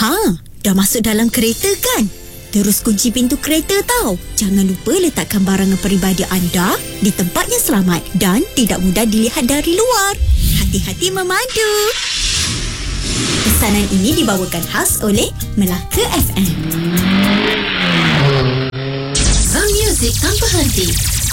Dah masuk dalam kereta kan? Terus kunci pintu kereta tau. Jangan lupa letakkan barangan peribadi anda di tempat yang selamat dan tidak mudah dilihat dari luar. Hati-hati memandu. Pesanan ini dibawakan khas oleh Melaka FM. Music tanpa henti.